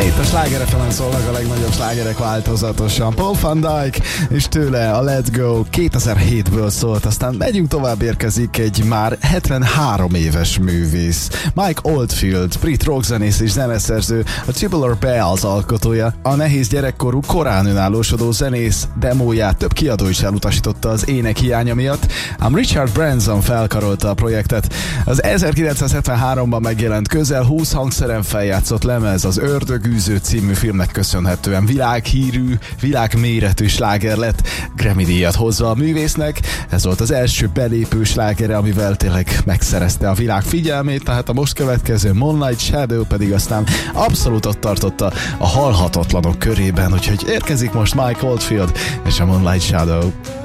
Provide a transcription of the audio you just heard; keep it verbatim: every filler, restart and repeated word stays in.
Itt a Sláger ef emen szólnak a legnagyobb slágerek változatosan. Paul van Dyk, és tőle a Let's Go kétezer-hétből szólt, aztán megyünk tovább, érkezik egy már hetvenhárom éves művész. Mike Oldfield, brit rockzenész és zeneszerző, a Tubular Bells alkotója. A nehéz gyerekkorú, korán önállósodó zenész demóját több kiadó is elutasította az ének hiánya miatt, ám Richard Branson felkarolta a projektet. Az ezerkilencszázhetvenháromban megjelent, közel húsz hangszeren feljátszott lemez az Ördögűző című filmnek köszönhetően világhírű, világméretű sláger lett, Grammy-díjat hozva a művésznek. Ez volt az első belépő slágere, amivel tényleg megszerezte a világ figyelmét, tehát a most következő Moonlight Shadow pedig aztán abszolút ott tartotta a halhatatlanok körében, úgyhogy érkezik most Mike Oldfield és a Moonlight Shadow.